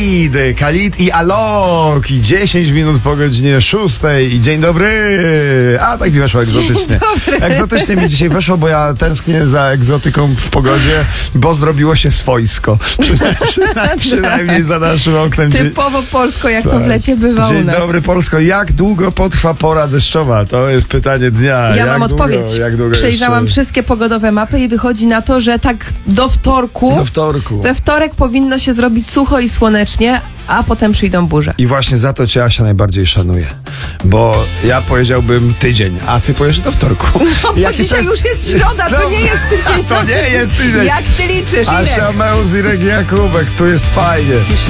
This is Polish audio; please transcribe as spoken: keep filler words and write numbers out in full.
Khalid, Khalid i Alok i dziesięć minut po godzinie szóstej i dzień dobry. A tak mi weszło egzotycznie. Egzotycznie mi dzisiaj weszło, bo ja tęsknię za egzotyką w pogodzie, bo zrobiło się swojsko. Przyna przyna przynajmniej za naszym oknem. Typowo polsko, jak tak. to w lecie bywa Dzień u nas. dobry Polsko. Jak długo potrwa pora deszczowa? To jest pytanie dnia. Ja jak mam długo, odpowiedź. Jak długo Przejrzałam jeszcze? wszystkie pogodowe mapy i wychodzi na to, że tak do wtorku, Do wtorku. we wtorek powinno się zrobić sucho i słonecznie, a potem przyjdą burze. I właśnie za to cię, Asia, najbardziej szanuję. Bo ja powiedziałbym tydzień, a ty powiesz do wtorku. No, bo dzisiaj już jest środa, to nie jest tydzień. To nie jest tydzień. Jak ty liczysz? Ile? Asia Mełz i Regi Jakubek, tu jest fajnie.